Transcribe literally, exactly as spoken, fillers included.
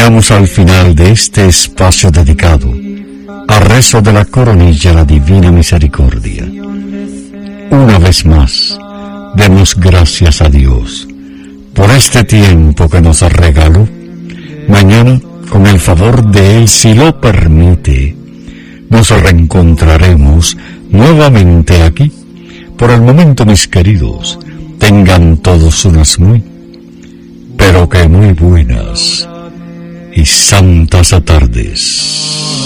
Llegamos al final de este espacio dedicado a rezo de la coronilla a la Divina Misericordia. Una vez más, demos gracias a Dios por este tiempo que nos regaló. Mañana, con el favor de Él, si lo permite, nos reencontraremos nuevamente aquí. Por el momento, mis queridos, tengan todos unas muy, pero que muy buenas y santas tardes.